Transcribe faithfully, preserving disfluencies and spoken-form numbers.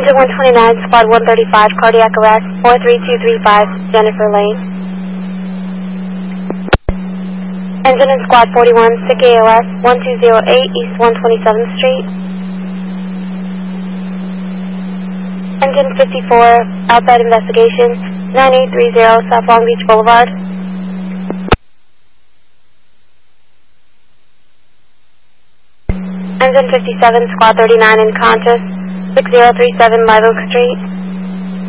Engine one twenty-nine, Squad one thirty-five, cardiac arrest, four three two three five, Jennifer Lane. Engine in Squad forty-one, sick A O S, one two zero eight, East one twenty-seventh Street. Engine fifty-four, outside investigation, nine eight three zero, South Long Beach Boulevard. Engine fifty-seven, Squad thirty-nine, unconscious, six zero three seven Live Oak Street.